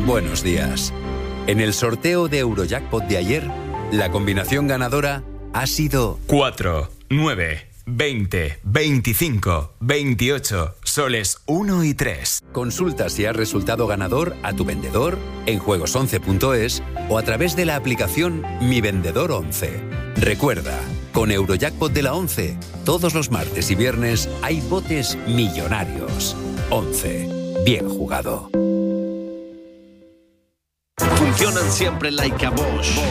Buenos días. En el sorteo de Eurojackpot de ayer, la combinación ganadora ha sido 4, 9, 20, 25, 28, soles 1 y 3. Consulta si has resultado ganador a tu vendedor, en juegos11.es o a través de la aplicación Mi Vendedor 11. Recuerda, con Eurojackpot de la 11, todos los martes y viernes hay botes millonarios. 11. Bien jugado. Funcionan siempre like a Bosch.